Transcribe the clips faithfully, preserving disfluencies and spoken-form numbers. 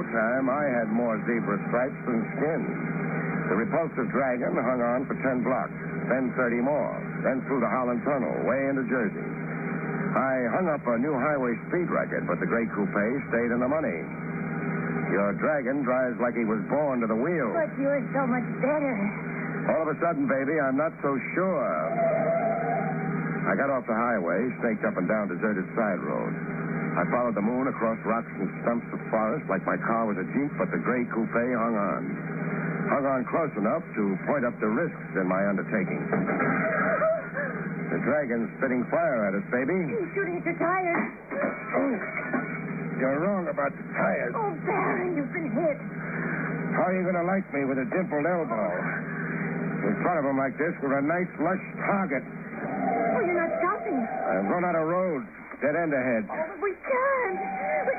time, I had more zebra stripes than skin. The repulsive dragon hung on for ten blocks, then thirty more, then through the Holland Tunnel, way into Jersey. I hung up a new highway speed record, but the gray coupe stayed in the money. Your dragon drives like he was born to the wheel. But you're so much better. All of a sudden, baby, I'm not so sure. I got off the highway, snaked up and down deserted side roads. I followed the moon across rocks and stumps of forest like my car was a Jeep, but the gray coupe hung on. Hung on close enough to point up the risks in my undertaking. The dragon's spitting fire at us, baby. He's shooting at your tires. Oh, you're wrong about the tires. Oh, Baron, you've been hit. How are you going to like me with a dimpled elbow? In front of him like this, we're a nice, lush target. Oh, you're not stopping. I've run out of road. Dead end ahead. Oh, but we can't. We...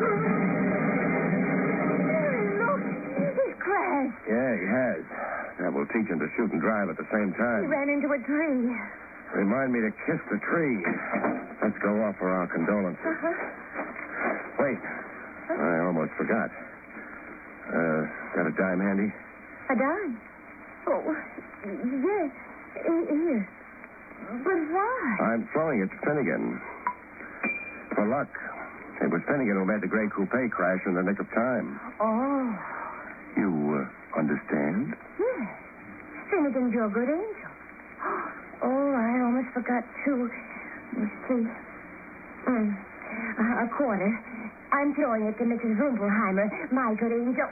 Look, he's crashed. Yeah, he has. That will teach him to shoot and drive at the same time. He ran into a tree. Remind me to kiss the tree. Let's go offer our condolences. Uh-huh. Wait. I almost forgot. Uh, got a dime handy? A dime? Oh, yes. Here. But why? I'm throwing it to Finnegan. For luck. It was Finnegan who made the gray coupe crash in the nick of time. Oh. You uh, understand? Yes. Finnegan's your good angel. Oh, I almost forgot, too. You see. Mm. Uh, a quarter. I'm throwing it to Missus Rumpelheimer, my good angel.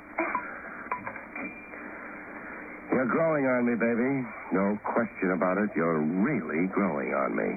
You're growing on me, baby. No question about it. You're really growing on me.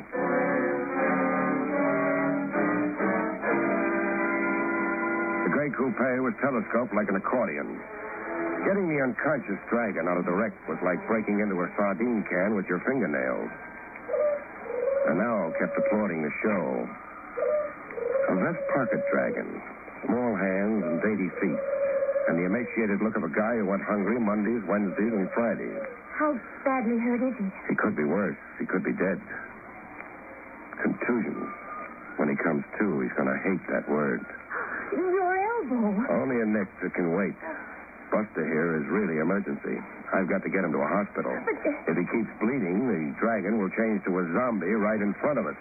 The gray coupe was telescoped like an accordion. Getting the unconscious dragon out of the wreck was like breaking into a sardine can with your fingernails. And now kept applauding the show. A West Pocket dragon, small hands and dainty feet, and the emaciated look of a guy who went hungry Mondays, Wednesdays, and Fridays. How badly hurt is he? He could be worse. He could be dead. Contusions. When he comes to, he's going to hate that word. Your elbow. Only a nick that can wait. Buster here is really emergency. I've got to get him to a hospital. But, uh... If he keeps bleeding, the dragon will change to a zombie right in front of us.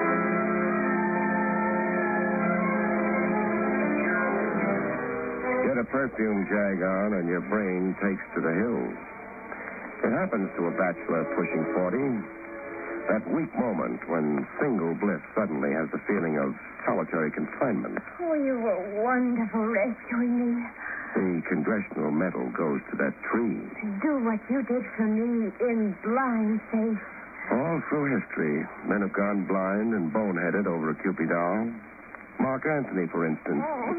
Get a perfume jag on and your brain takes to the hills. It happens to a bachelor pushing forty. That weak moment when single bliss suddenly has the feeling of solitary confinement. Oh, you were wonderful rescuing me. The Congressional Medal goes to that tree. To do what you did for me in blind faith. All through history, men have gone blind and boneheaded over a Cupid doll. Mark Antony, for instance.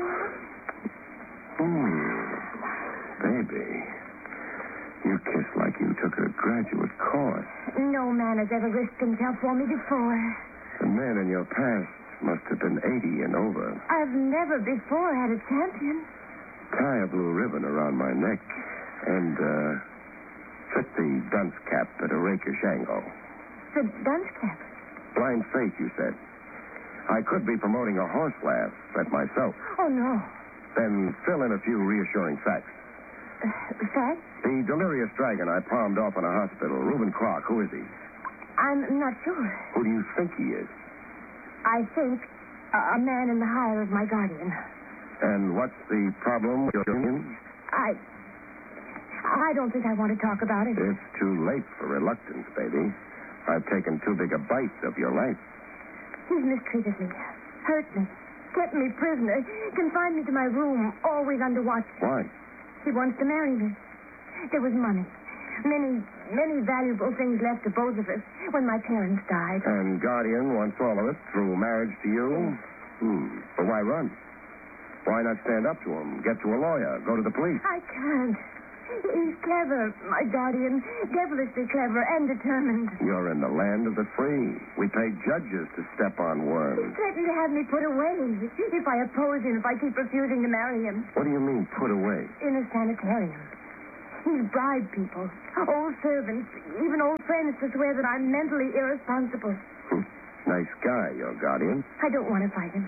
Oh. Hmm. Baby, you kiss like you took a graduate course. No man has ever risked himself for me before. The men in your past must have been eighty and over. I've never before had a champion. Tie a blue ribbon around my neck and, uh, fit the dunce cap at a rakish angle. The dunce cap? Blind faith, you said. I could be promoting a horse laugh at myself. Oh, no. Then fill in a few reassuring facts. Uh, facts? The delirious dragon I palmed off in a hospital, Reuben Clark, who is he? I'm not sure. Who do you think he is? I think a, a man in the hire of my guardian. And what's the problem with your union? I... I don't think I want to talk about it. It's too late for reluctance, baby. I've taken too big a bite of your life. He's mistreated me, hurt me, kept me prisoner, confined me to my room, always under watch. Why? He wants to marry me. There was money. Many, many valuable things left to both of us when my parents died. And guardian wants all of it through marriage to you? Hmm. But why run? Why not stand up to him, get to a lawyer, go to the police? I can't. He's clever, my guardian. Devilishly clever and determined. You're in the land of the free. We pay judges to step on worms. He threatened to have me put away if I oppose him, if I keep refusing to marry him. What do you mean, put away? In a sanitarium. He's bribed people, old servants, even old friends to swear that I'm mentally irresponsible. Hmm. Nice guy, your guardian. I don't want to fight him.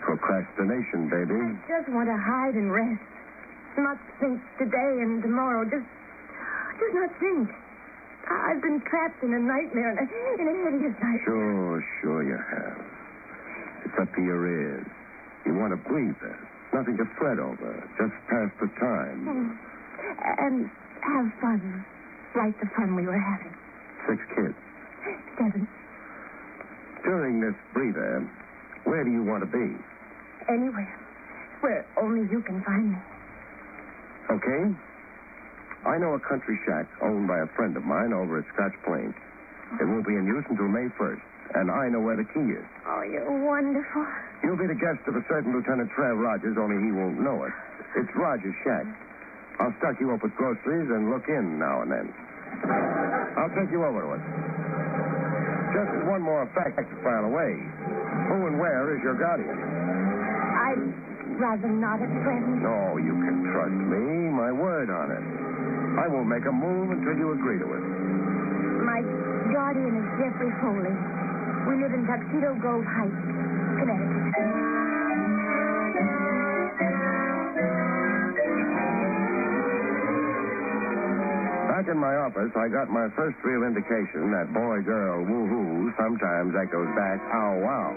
Procrastination, baby. I just want to hide and rest. Not think today and tomorrow. Just, just not think. I've been trapped in a nightmare, in a, in a hideous nightmare. Sure, sure you have. It's up to your ears. You want to breathe then. Nothing to fret over. Just pass the time. Mm. And have fun. Like the fun we were having. Six kids. Seven. During this breather, where do you want to be? Anywhere. Where only you can find me. Okay. I know a country shack owned by a friend of mine over at Scotch Plains. It won't be in use until May first, and I know where the key is. Oh, you're wonderful. You'll be the guest of a certain Lieutenant Trav Rogers, only he won't know it. It's Rogers' shack. I'll stock you up with groceries and look in now and then. I'll take you over to it. Just one more fact to file away. Who and where is your guardian? I'd rather not at present. No, you can trust me. My word on it. I won't make a move until you agree to it. My guardian is Jeffrey Foley. We live in Tuxedo Grove Heights, Connecticut. Back in my office, I got my first real indication that boy-girl woo-hoo sometimes echoes back ow-wow.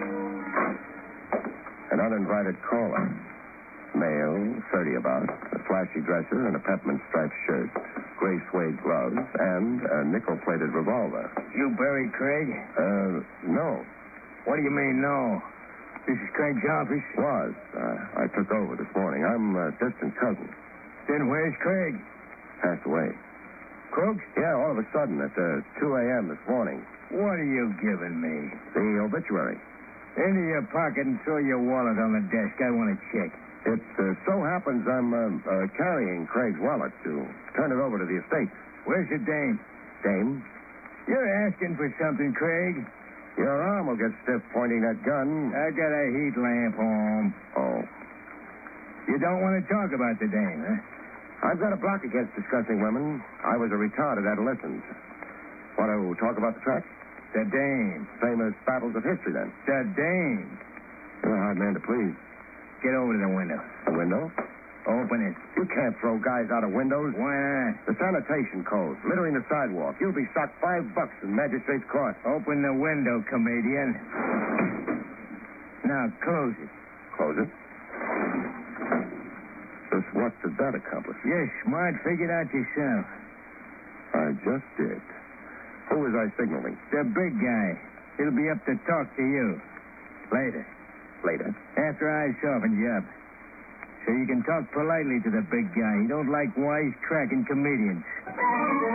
An uninvited caller. Male, thirty about, a flashy dresser and a peppermint striped shirt, gray suede gloves, and a nickel-plated revolver. You Barry Craig? Uh, no. What do you mean, no? This is Craig's office? Was. Uh, I took over this morning. I'm a distant cousin. Then where's Craig? Passed away. Crooks? Yeah, all of a sudden at uh, two a.m. this morning. What are you giving me? The obituary. Into your pocket and throw your wallet on the desk. I want to check. It uh, so happens I'm uh, uh, carrying Craig's wallet to turn it over to the estate. Where's the dame? Dame? You're asking for something, Craig. Your arm will get stiff pointing that gun. I got a heat lamp home. Oh. You don't want to talk about the dame, huh? I've got a block against discussing women. I was a retarded adolescent. Want to talk about the track? The dame. Famous battles of history, then. The dame. You're a hard man to please. Get over to the window. The window? Open it. You can't throw guys out of windows. Why not? The sanitation code. Littering the sidewalk. You'll be socked five bucks in magistrate's court. Open the window, comedian. Now, close it. Close it. Just what did that accomplish? You're smart. Figure it out yourself. I just did. Who was I signaling? The big guy. He'll be up to talk to you. Later. Later. After I softened you up. So you can talk politely to the big guy. He don't like wisecracking comedians.